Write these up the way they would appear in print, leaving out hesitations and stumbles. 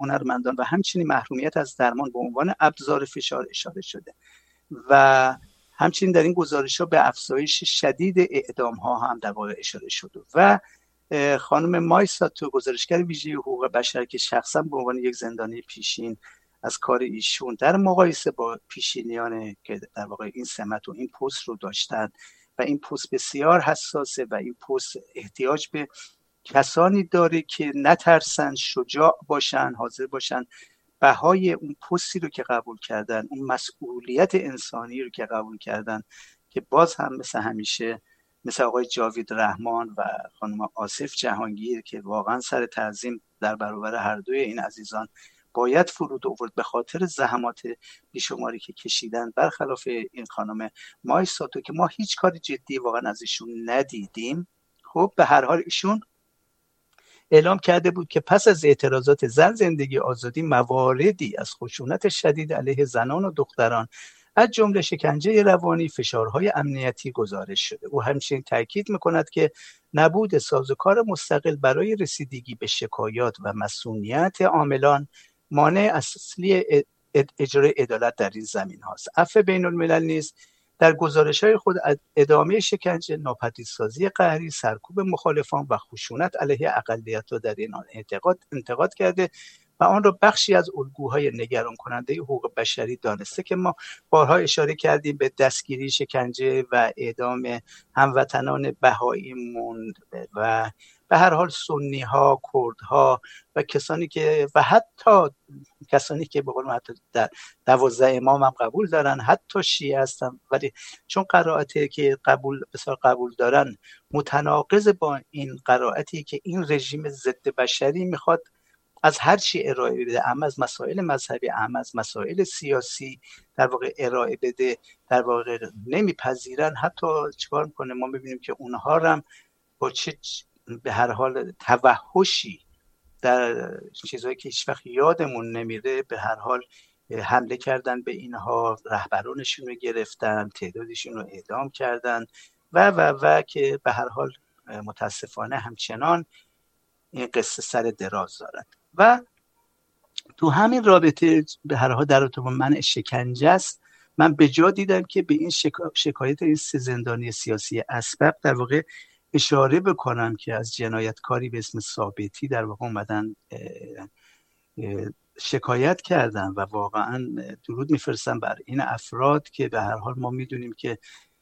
هنرمندان و همچنین محرومیت از درمان به عنوان ابزار فشار اشاره شده و همچنین در این گزارش‌ها به افزایش شدید اعدام‌ها هم در واقع اشاره شده و خانم مایساتو گزارشگر ویژه حقوق بشر که شخصا به عنوان یک زندانی پیشین از کار ایشون در مقایسه با پیشینیان که در واقع این سمت و این پست رو داشتن و این پست بسیار حساسه و این پست احتیاج به کسانی داره که نترسن، شجاع باشن، حاضر باشن بهای اون پستی رو که قبول کردن، اون مسئولیت انسانی رو که قبول کردن، که باز هم مثل همیشه مثل آقای جاوید رحمان و خانم آصف جهانگیر که واقعا سر تعظیم در برابر هر دوی این عزیزان باید فرود آورد به خاطر زحمات بیشماری که کشیدن، برخلاف این خانم مایساتو که ما هیچ کار جدی واقعا از ایشون ندیدیم. خب به هر حال ایشون اعلام کرده بود که پس از اعتراضات زن زندگی آزادی مواردی از خشونت شدید علیه زنان و دختران از جمله شکنجه روانی، فشارهای امنیتی گزارش شده. او همچنین تاکید می‌کند که نبود سازوکار مستقل برای رسیدگی به شکایات و مسئولیت عاملان مانع اصلی اجرای عدالت در این زمین هاست. عفو بین الملل نیز در گزارش‌های خود ادامه شکنجه، ناپدیدسازی قهری، سرکوب مخالفان و خشونت علیه اقلیت‌ها در این انتقاد کرده و آن را بخشی از الگوهای نگران کننده حقوق بشری دانسته که ما بارها اشاره کردیم به دستگیری، شکنجه و اعدام هموطنان بهاییمون و به هر حال سنی ها، کرد ها و کسانی که و حتی کسانی که به قول حتی در 12 امام هم قبول دارن، حتی شیعه هستن، ولی چون قرائتی که بسیار قبول دارن متناقض با این قرائتی که این رژیم ضد بشری میخواد از هر چی ارائه بده، اما از مسائل مذهبی، اما از مسائل سیاسی در واقع ارائه بده، در واقع نمیپذیرن. حتی چیکار میکنه؟ ما میبینیم که اونها هم با چه به هر حال توحشی در چیزهایی که هیچ وقت یادمون نمیره به هر حال حمله کردن به اینها، رهبرانشون رو گرفتن، تعدادشون رو اعدام کردن و که به هر حال متاسفانه همچنان این قصه سر دراز دارد. و تو همین رابطه به هر حال در رابطه با منع شکنجه است، من به جا دیدم که به این شکایت این 3 زندانی سیاسی اسبق در واقع اشاره بکنم که از جنایتکاری به اسم ثابتی در واقع اومدن شکایت کردن و واقعا درود میفرستم بر این افراد که به هر حال ما میدونیم که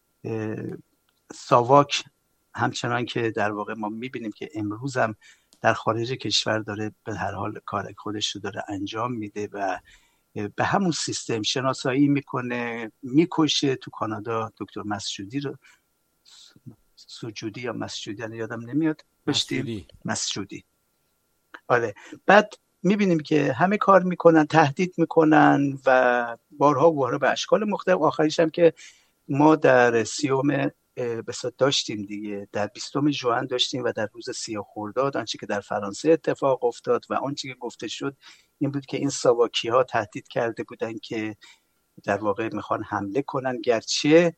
ساواک همچنان که در واقع ما میبینیم که امروز هم در خارج کشور داره به هر حال کار خودش رو داره انجام میده و به همون سیستم شناسایی میکنه، میکشه. تو کانادا دکتر مسجودی رو سجودی یا مسجودی یادم نمیاد، مسجودی. آره، بعد میبینیم که همه کار میکنن، تهدید میکنن و بارها و بارها به اشکال مختلف. آخریش هم که ما در 30 بسات داشتیم دیگه، در 20 ژوئن داشتیم و در روز 30 خرداد آنچه که در فرانسه اتفاق افتاد و آنچه که گفته شد این بود که این ساواکی ها تهدید کرده بودن که در واقع میخوان حمله کنن، گرچه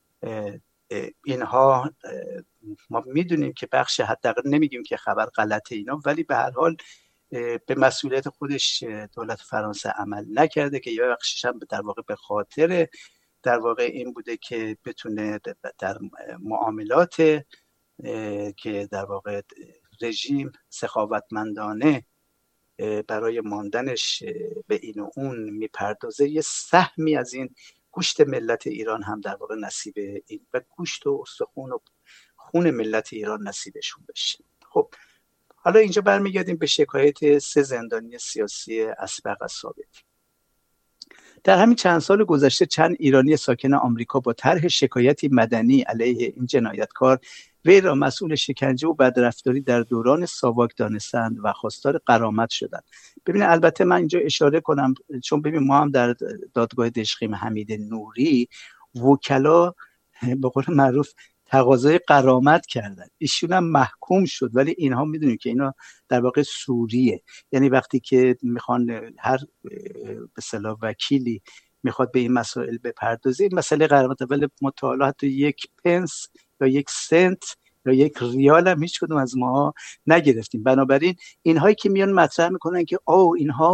اینها ما میدونیم که بخش حداقل نمیگیم که خبر غلطه اینا، ولی به هر حال به مسئولیت خودش دولت فرانسه عمل نکرده که یا بخشش هم در واقع به خاطر در واقع این بوده که بتونه در معاملات که در واقع رژیم سخاوتمندانه برای ماندنش به این و اون میپردازه یه سهمی از این گوشت ملت ایران هم در واقع نصیب این و گوشت و استخون و خون ملت ایران نصیبشون بشه. خب حالا اینجا برمیگردیم به شکایت 3 زندانی سیاسی اسبق از ثابتی. در همین چند سال گذشته چند ایرانی ساکن آمریکا با طرح شکایتی مدنی علیه این جنایتکار وی را مسئول شکنجه و بدرفتاری در دوران ساواک دانستند و خواستار غرامت شدند. ببینید البته من اینجا اشاره کنم چون ببین ما هم در دادگاه دشقیم حمید نوری وکلا به قول معروف تقاضای غرامت کردن، ایشون هم محکوم شد، ولی اینها میدونیم که اینا در واقع سوریه، یعنی وقتی که میخوان هر به اصطلاح وکیلی میخواد به این مسائل بپردازه مسئله غرامت، ولی مطالعه حتی 1 پنس یا 1 سنت یا 1 ریال هم هیچ کدوم از ما نگرفتیم. بنابراین اینهایی که میان مطرح میکنن که اینها